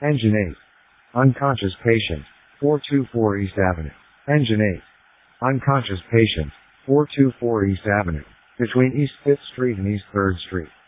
Engine 8. Unconscious patient. 424 East Avenue. Engine 8. Unconscious patient. 424 East Avenue. Between East 5th Street and East 3rd Street.